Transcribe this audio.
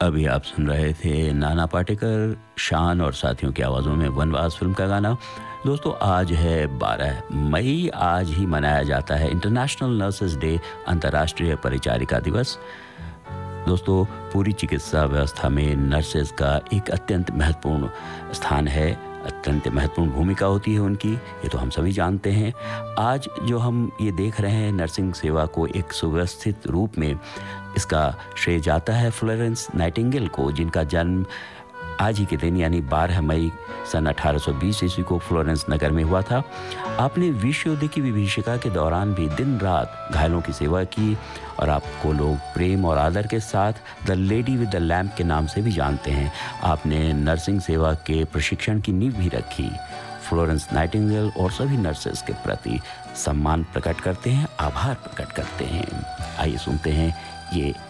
अभी आप सुन रहे थे नाना पाटेकर, शान और साथियों की आवाज़ों में वनवास फिल्म का गाना। दोस्तों, आज है 12 मई। आज ही मनाया जाता है इंटरनेशनल नर्सेस डे, अंतर्राष्ट्रीय परिचारिका दिवस। दोस्तों, पूरी चिकित्सा व्यवस्था में नर्सेज का एक अत्यंत महत्वपूर्ण स्थान है, अत्यंत महत्वपूर्ण भूमिका होती है उनकी, ये तो हम सभी जानते हैं। आज जो हम ये देख रहे हैं नर्सिंग सेवा को एक सुव्यवस्थित रूप में, इसका श्रेय जाता है फ्लोरेंस नाइटिंगेल को, जिनका जन्म आज ही के दिन यानी 12 मई सन 1820 ईस्वी को फ्लोरेंस नगर में हुआ था। आपने विश्व युद्ध की विभीषिका के दौरान भी दिन रात घायलों की सेवा की और आपको लोग प्रेम और आदर के साथ the lady with the lamp के नाम से भी जानते हैं। आपने नर्सिंग सेवा के प्रशिक्षण की नींव भी रखी। फ्लोरेंस नाइटिंगेल और सभी नर्सेस के प्रति सम्मान प्रकट करते हैं, आभार प्रकट करते हैं। आइए सुनते हैं ये